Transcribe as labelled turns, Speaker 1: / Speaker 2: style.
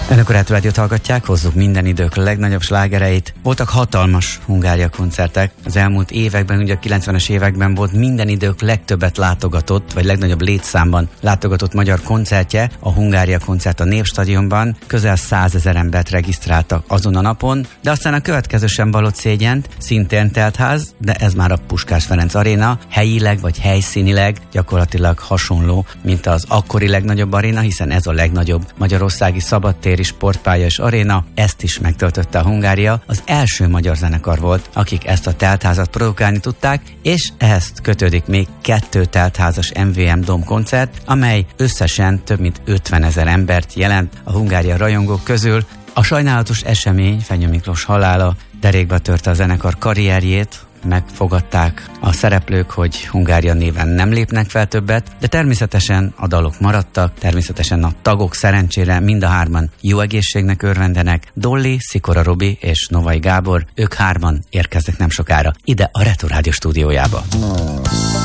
Speaker 1: Önök a Retro Rádiót hallgatják, hozzuk minden idők legnagyobb slágereit. Voltak hatalmas Hungária koncertek. Az elmúlt években, ugye a 90-es években volt minden idők legtöbbet látogatott, vagy legnagyobb létszámban látogatott magyar koncertje, a Hungária koncert a Népstadionban. Közel 100 000 embert regisztráltak azon a napon, de aztán a következő sem vallott szégyent, szintén teltház, de ez már a Puskás Ferenc aréna, helyileg vagy helyszínileg gyakorlatilag hasonló, mint az akkori legnagyobb aréna, hiszen ez a legnagyobb magyarországi szabadtéri sportpálya és aréna. Ezt is megtöltötte a Hungária. Az első magyar zenekar volt, akik ezt a teltházat produkálni tudták, és ehhez kötődik még 2 teltházas MVM Dome koncert, amely összesen több mint 50 000 embert jelent a Hungária rajongók közül. A sajnálatos esemény, Fenyő Miklós halála derékba törte a zenekar karrierjét, megfogadták a szereplők, hogy Hungária néven nem lépnek fel többet, de természetesen a dalok maradtak, természetesen a tagok szerencsére mind a 3 jó egészségnek örvendenek. Dolly, Szikora Robi és Novai Gábor, ők 3 érkeznek nem sokára ide a Retro Rádió stúdiójába.